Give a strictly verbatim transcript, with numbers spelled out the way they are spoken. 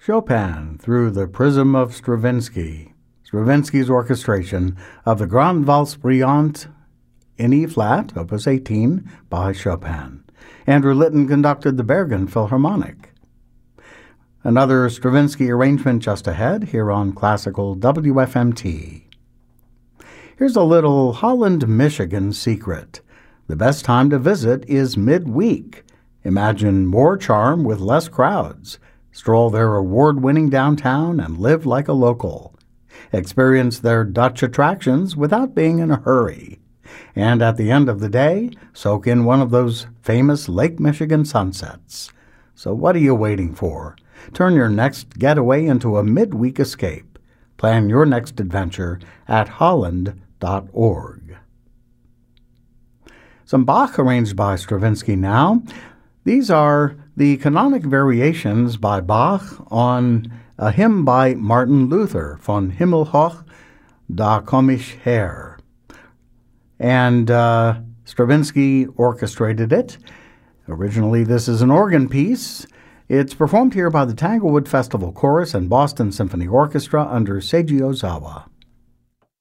Chopin through the prism of Stravinsky. Stravinsky's orchestration of the Grande Valse Brillante in E flat, opus eighteen, by Chopin. Andrew Litton conducted the Bergen Philharmonic. Another Stravinsky arrangement just ahead here on Classical W F M T. Here's a little Holland, Michigan secret. The best time to visit is midweek. Imagine more charm with less crowds. Stroll their award-winning downtown and live like a local. Experience their Dutch attractions without being in a hurry. And at the end of the day, soak in one of those famous Lake Michigan sunsets. So what are you waiting for? Turn your next getaway into a midweek escape. Plan your next adventure at holland dot org. Some Bach arranged by Stravinsky now. These are the canonic variations by Bach on a hymn by Martin Luther, Von Himmelhoch, Da komm ich her. And uh, Stravinsky orchestrated it. Originally, this is an organ piece. It's performed here by the Tanglewood Festival Chorus and Boston Symphony Orchestra under Seiji Ozawa.